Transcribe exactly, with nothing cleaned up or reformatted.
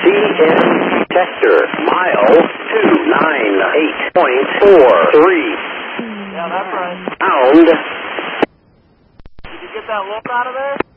B N detector, mile two nine eight point four three. Yeah, that's right. Pound. Did you get that look out of there?